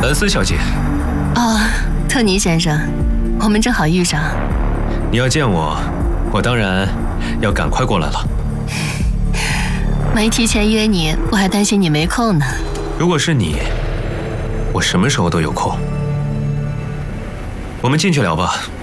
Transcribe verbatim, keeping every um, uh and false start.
兰斯小姐。 哦，特尼先生，我们正好遇上。 你要见我，我当然要赶快过来了。 没提前约你，我还担心你没空呢。 如果是你，我什么时候都有空。我们进去聊吧。